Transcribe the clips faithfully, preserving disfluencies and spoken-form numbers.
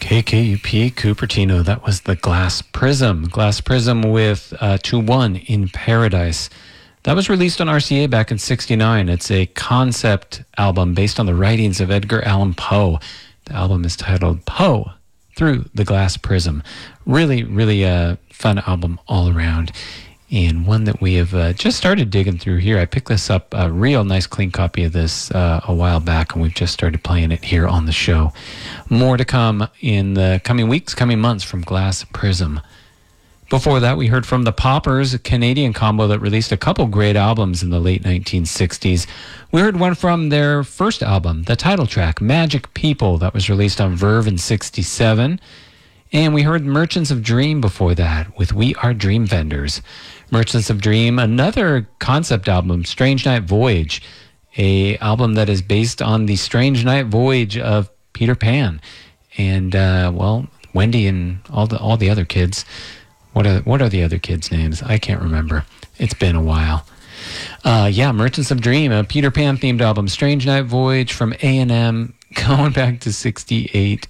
K K U P Cupertino. That was the Glass Prism. Glass Prism with uh, To One in Paradise. That was released on R C A back in sixty-nine. It's a concept album based on the writings of Edgar Allan Poe. The album is titled Poe Through the Glass Prism. Really, really a fun album all around. And one that we have uh, just started digging through here. I picked this up, a real nice clean copy of this uh, a while back, and we've just started playing it here on the show. More to come in the coming weeks, coming months from Glass Prism. Before that, we heard from the Poppers, a Canadian combo that released a couple great albums in the late nineteen sixties. We heard one from their first album, the title track, Magic People, that was released on Verve in sixty-seven. And we heard Merchants of Dream before that with We Are Dream Vendors. Merchants of Dream, another concept album, Strange Night Voyage, a album that is based on the Strange Night Voyage of Peter Pan. And, uh, well, Wendy and all the all the other kids. What are, what are the other kids' names? I can't remember. It's been a while. Uh, yeah, Merchants of Dream, a Peter Pan-themed album, Strange Night Voyage from A and M, going back to sixty-eight.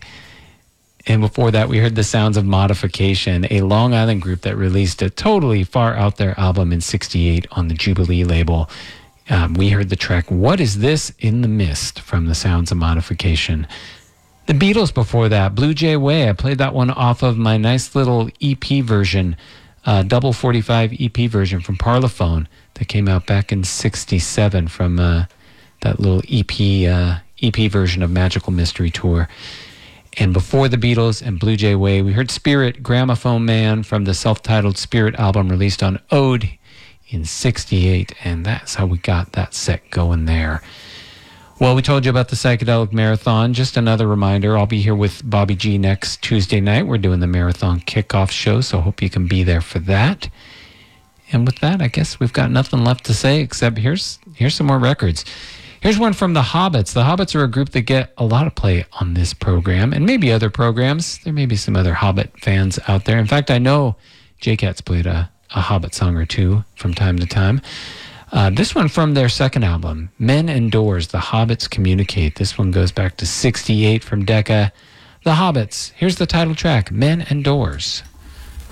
And before that, we heard The Sounds of Modification, a Long Island group that released a totally far out there album in sixty-eight on the Jubilee label. Um, we heard the track, What Is This in the Mist, from The Sounds of Modification. The Beatles before that, Blue Jay Way. I played that one off of my nice little E P version, uh, double forty-five E P version from Parlophone that came out back in sixty-seven from uh, that little E P, uh, E P version of Magical Mystery Tour. And before the Beatles and Blue Jay Way, we heard Spirit, Gramophone Man from the self-titled Spirit album released on Ode in sixty-eight. And that's how we got that set going there. Well, we told you about the Psychedelic Marathon. Just another reminder, I'll be here with Bobby G next Tuesday night. We're doing the marathon kickoff show, so hope you can be there for that. And with that, I guess we've got nothing left to say except here's here's some more records. Here's one from the Hobbits. The Hobbits are a group that get a lot of play on this program and maybe other programs. There may be some other Hobbit fans out there. In fact, I know J-Cat's played a, a Hobbit song or two from time to time. Uh, this one from their second album, Men and Doors, The Hobbits Communicate. This one goes back to sixty-eight from Decca. The Hobbits. Here's the title track, Men and Doors.